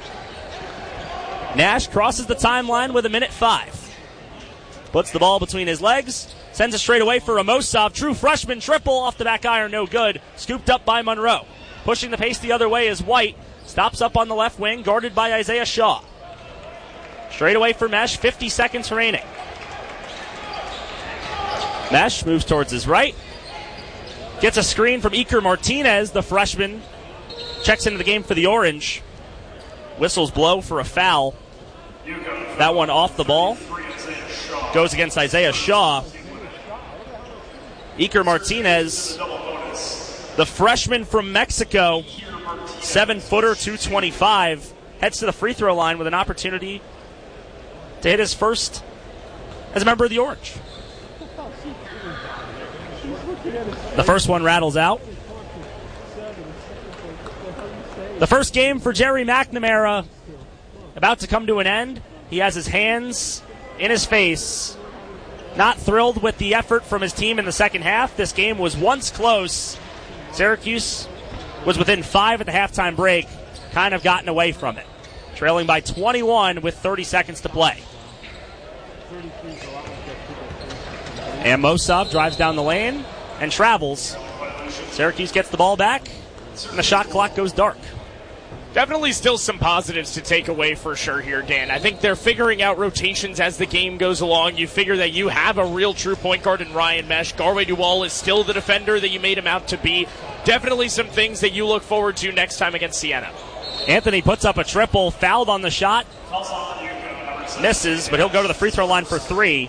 Speaker 1: Nash crosses the timeline with a minute five. Puts the ball between his legs. Sends it straight away for Amosov. True freshman triple off the back iron, no good. Scooped up by Monroe. Pushing the pace the other way is White. Stops up on the left wing, guarded by Isaiah Shaw. Straight away for Mesh, fifty seconds remaining. Mesh moves towards his right. Gets a screen from Iker Martinez, the freshman. Checks into the game for the Orange. Whistles blow for a foul. That one off the ball. Goes against Isaiah Shaw. Iker Martinez, the freshman from Mexico, seven-footer, two twenty-five, heads to the free throw line with an opportunity to hit his first as a member of the Orange. The first one rattles out. The first game for Jerry McNamara about to come to an end. He has his hands in his face. Not thrilled with the effort from his team in the second half. This game was once close. Syracuse was within five at the halftime break. Kind of gotten away from it. Trailing by twenty-one with thirty seconds to play. And Mosov drives down the lane and travels. Syracuse gets the ball back, and the shot clock goes dark.
Speaker 2: Definitely still some positives to take away for sure here, Dan. I think they're figuring out rotations as the game goes along. You figure that you have a real true point guard in Ryan Mesh. Garway Duval is still the defender that you made him out to be. Definitely some things that you look forward to next time against Siena.
Speaker 1: Anthony puts up a triple, fouled on the shot. Misses, but he'll go to the free throw line for three.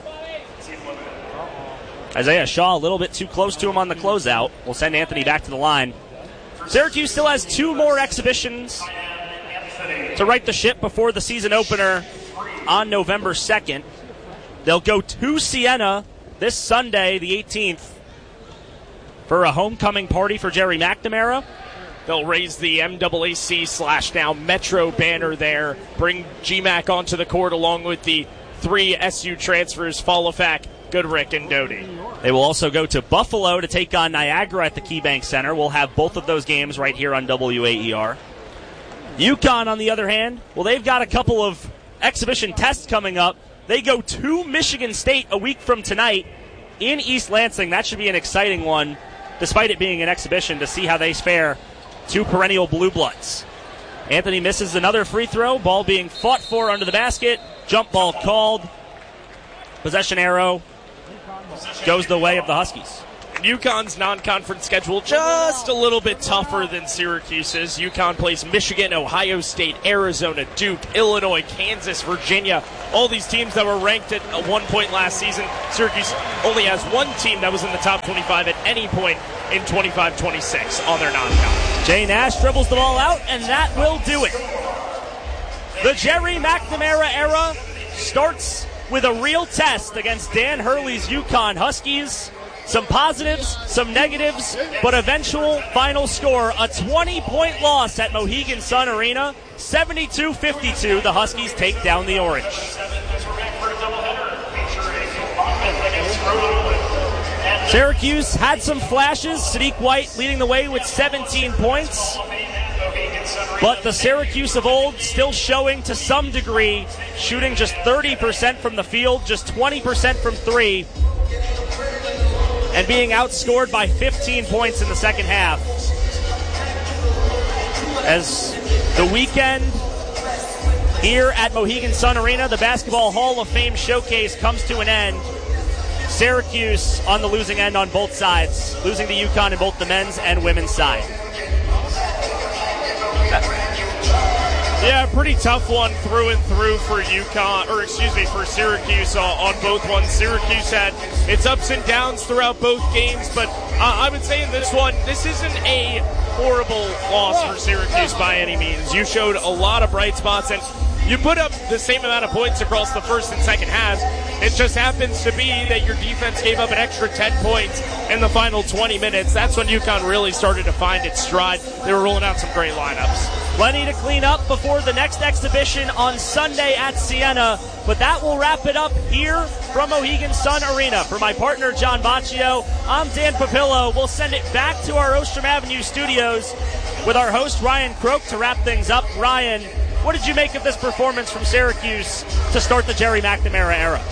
Speaker 1: Isaiah Shaw a little bit too close to him on the closeout. Will send Anthony back to the line. Syracuse still has two more exhibitions to right the ship before the season opener on November second. They'll go to Siena this Sunday, the eighteenth, for a homecoming party for Jerry McNamara.
Speaker 2: They'll raise the M A A C slash now Metro banner there, bring G MAC onto the court along with the three S U transfers, Falafak, Goodrick, and Doty.
Speaker 1: They will also go to Buffalo to take on Niagara at the KeyBank Center. We'll have both of those games right here on W A E R. UConn, on the other hand, well, they've got a couple of exhibition tests coming up. They go to Michigan State a week from tonight in East Lansing. That should be an exciting one, despite it being an exhibition, to see how they fare to perennial Blue Bloods. Anthony misses another free throw. Ball being fought for under the basket. Jump ball called. Possession arrow goes the way of the Huskies.
Speaker 2: UConn's non-conference schedule just a little bit tougher than Syracuse's. UConn plays Michigan, Ohio State, Arizona, Duke, Illinois, Kansas, Virginia. All these teams that were ranked at one point last season. Syracuse only has one team that was in the top twenty-five at any point in twenty-five twenty-six on their non-conference.
Speaker 1: Jay Nash dribbles the ball out, and that will do it. The Jerry McNamara era starts with a real test against Dan Hurley's UConn Huskies. Some positives, some negatives, but eventual final score, a twenty-point loss at Mohegan Sun Arena. seventy-two fifty-two, the Huskies take down the Orange. Syracuse had some flashes. Sadiq White leading the way with seventeen points. But the Syracuse of old still showing to some degree, shooting just thirty percent from the field, just twenty percent from three, and being outscored by fifteen points in the second half. As the weekend here at Mohegan Sun Arena, the Basketball Hall of Fame showcase comes to an end. Syracuse on the losing end on both sides, losing to UConn in both the men's and women's side.
Speaker 2: Yeah, pretty tough one through and through for UConn, or excuse me, for Syracuse uh, on both ones. Syracuse had its ups and downs throughout both games, but uh, I would say in this one, this isn't a horrible loss for Syracuse by any means. You showed a lot of bright spots, and you put up the same amount of points across the first and second halves. It just happens to be that your defense gave up an extra ten points in the final twenty minutes. That's when UConn really started to find its stride. They were rolling out some great lineups.
Speaker 1: Plenty to clean up before the next exhibition on Sunday at Siena, but that will wrap it up here from Mohegan Sun Arena. For my partner, John Baccio, I'm Dan Papillo. We'll send it back to our Ostrom Avenue studios with our host, Ryan Croak, to wrap things up. Ryan, what did you make of this performance from Syracuse to start the Jerry McNamara era?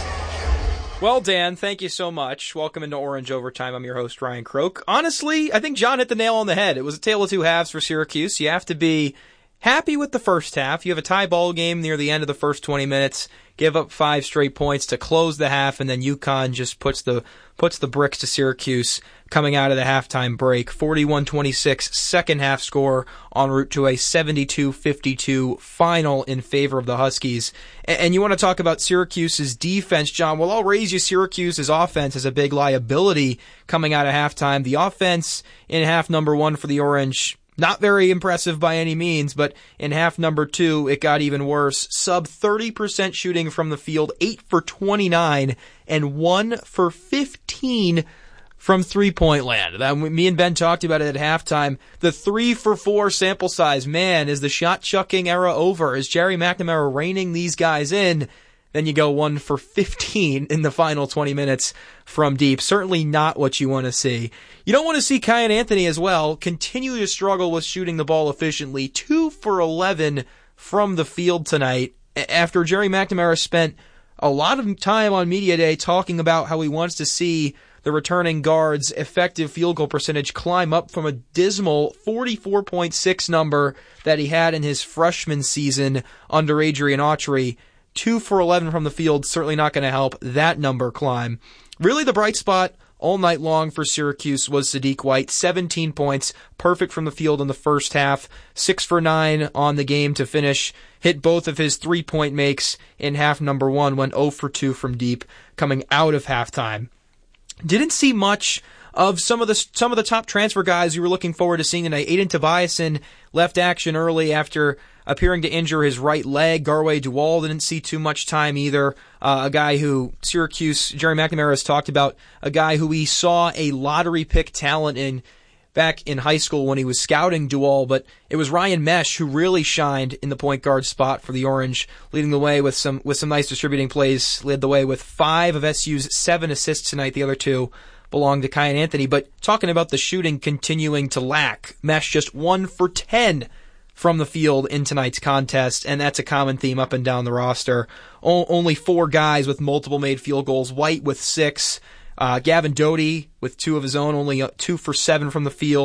Speaker 19: Well, Dan, thank you so much. Welcome into Orange Overtime. I'm your host, Ryan Croak. Honestly, I think John hit the nail on the head. It was a tale of two halves for Syracuse. You have to be happy with the first half. You have a tie ball game near the end of the first twenty minutes, give up five straight points to close the half, and then UConn just puts the puts the bricks to Syracuse coming out of the halftime break. forty-one twenty-six second half score en route to a seventy-two fifty-two final in favor of the Huskies. And you want to talk about Syracuse's defense, John. Well, I'll raise you Syracuse's offense as a big liability coming out of halftime. The offense in half number one for the Orange, not very impressive by any means, but in half number two, it got even worse. Sub thirty percent shooting from the field, eight for twenty-nine, and one for fifteen from three-point land. That, me and Ben talked about it at halftime. The three for four sample size, man, is the shot-chucking era over? Is Jerry McNamara reining these guys in? Then you go one for fifteen in the final twenty minutes from deep. Certainly not what you want to see. You don't want to see Kiyan Anthony as well continue to struggle with shooting the ball efficiently. two for eleven from the field tonight after Jerry McNamara spent a lot of time on Media Day talking about how he wants to see the returning guard's effective field goal percentage climb up from a dismal forty-four point six number that he had in his freshman season under Adrian Autry. two for eleven from the field, certainly not going to help that number climb. Really the bright spot all night long for Syracuse was Sadiq White. seventeen points, perfect from the field in the first half. six for nine on the game to finish. Hit both of his three-point makes in half number one, went zero for two from deep coming out of halftime. Didn't see much of some of the some of the top transfer guys we were looking forward to seeing tonight. Aiden Tobiasen left action early after appearing to injure his right leg. Garway Duwall didn't see too much time either. Uh, a guy who Syracuse, Jerry McNamara has talked about, a guy who he saw a lottery pick talent in back in high school when he was scouting Duwall, but it was Ryan Mesh who really shined in the point guard spot for the Orange, leading the way with some with some nice distributing plays. Led the way with five of S U's seven assists tonight. The other two belonged to Kiyan Anthony. But talking about the shooting continuing to lack, Mesh just one for ten from the field in tonight's contest, and that's a common theme up and down the roster. O- only four guys with multiple made field goals. White with six. Uh, Gavin Doty with two of his own, only two for seven from the field.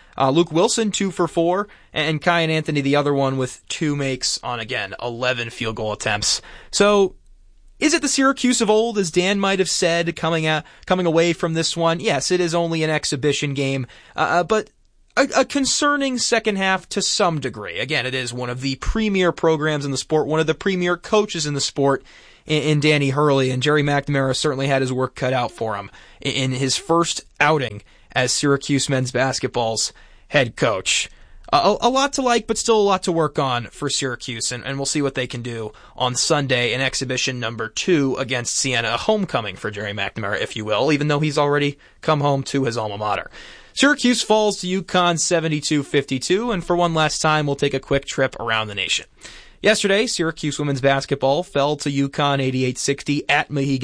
Speaker 19: Uh, Luke Wilson, two for four, and Kyan Anthony, the other one, with two makes on, again, eleven field goal attempts. So, is it the Syracuse of old, as Dan might have said, coming out, coming away from this one? Yes, it is only an exhibition game, uh, but a, a concerning second half to some degree. Again, it is one of the premier programs in the sport, one of the premier coaches in the sport in, in Danny Hurley, and Jerry McNamara certainly had his work cut out for him in, in his first outing as Syracuse men's basketball's head coach. A, a lot to like, but still a lot to work on for Syracuse, and, and we'll see what they can do on Sunday in exhibition number two against Siena, a homecoming for Jerry McNamara, if you will, even though he's already come home to his alma mater. Syracuse falls to UConn seventy-two fifty-two, and for one last time, we'll take a quick trip around the nation. Yesterday, Syracuse women's basketball fell to UConn eighty-eight sixty at Mohegan